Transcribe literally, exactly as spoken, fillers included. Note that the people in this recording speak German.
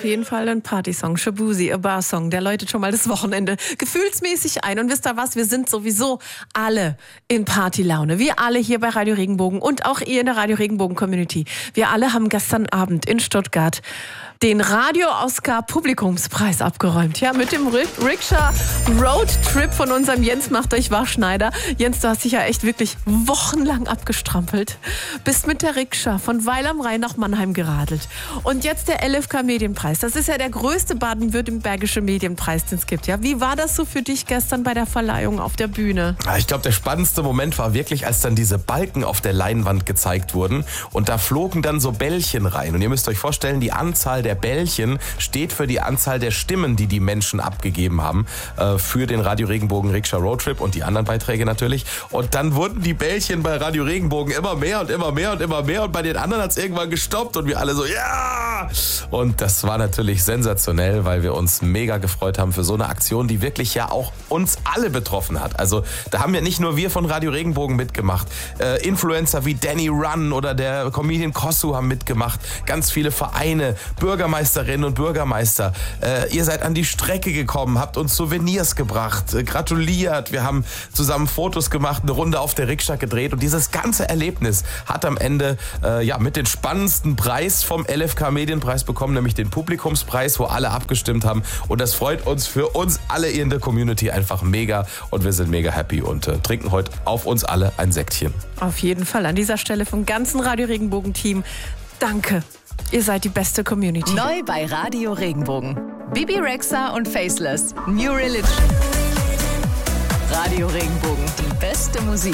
jeden Fall ein Partysong, Shaboozey, a Bar-Song. Der läutet schon mal das Wochenende gefühlsmäßig ein. Und wisst ihr was, wir sind sowieso alle in Partylaune. Wir alle hier bei Radio Regenbogen und auch ihr in der Radio Regenbogen-Community. Wir alle haben gestern Abend in Stuttgart den Radio-Oscar-Publikumspreis abgeräumt. Ja, mit dem Rikscha-Roadtrip von unserem Jens Macht euch Wachschneider. Jens, du hast dich ja echt wirklich wochenlang abgestrampelt. Bist mit der Rikscha von Weil am Rhein nach Mannheim geradelt. Und jetzt der L F K-Medienpreis. Das ist ja der größte baden-württembergische Medienpreis, den es gibt. Ja, wie war das so für dich gestern bei der Verleihung auf der Bühne? Ich glaube, der spannendste Moment war wirklich, als dann diese Balken auf der Leinwand gezeigt wurden. Und da flogen dann so Bällchen rein. Und ihr müsst euch vorstellen, die Anzahl der Bällchen steht für die Anzahl der Stimmen, die die Menschen abgegeben haben äh, für den Radio Regenbogen Rikscha Roadtrip und die anderen Beiträge natürlich. Und dann wurden die Bällchen bei Radio Regenbogen immer mehr und immer mehr und immer mehr und bei den anderen hat es irgendwann gestoppt und wir alle so, ja! Und das war natürlich sensationell, weil wir uns mega gefreut haben für so eine Aktion, die wirklich ja auch uns alle betroffen hat. Also da haben ja nicht nur wir von Radio Regenbogen mitgemacht, äh, Influencer wie Danny Run oder der Comedian Kossu haben mitgemacht, ganz viele Vereine, Bürgermeisterinnen und Bürgermeister. Äh, ihr seid an die Strecke gekommen, habt uns Souvenirs gebracht, äh, gratuliert. Wir haben zusammen Fotos gemacht, eine Runde auf der Rikscha gedreht und dieses ganze Erlebnis hat am Ende äh, ja mit den spannendsten Preis vom L F K Medienpreis bekommen, nämlich den Publikumspreis, wo alle abgestimmt haben. Und das freut uns für uns alle in der Community einfach mega und wir sind mega happy und äh, trinken heute auf uns alle ein Säckchen. Auf jeden Fall an dieser Stelle vom ganzen Radio Regenbogen Team. Danke. Ihr seid die beste Community. Neu bei Radio Regenbogen. Bibi Rexha und Faceless. New Religion. Radio Regenbogen. Die beste Musik.